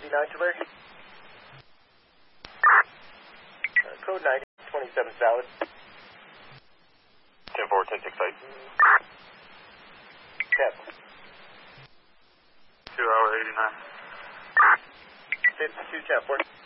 89 to Larry. Code 90, 27 Salad. 10-4, 10-6 8. Tap. 2 hour 89. 52 10 4.